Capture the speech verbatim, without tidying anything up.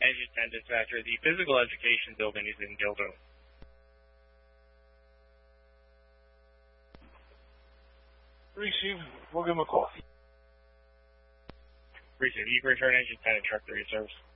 Engine ten dispatcher. The physical education building is in Gildo. Receive. We'll give him a call. Receive. You can return Engine ten and Truck three service.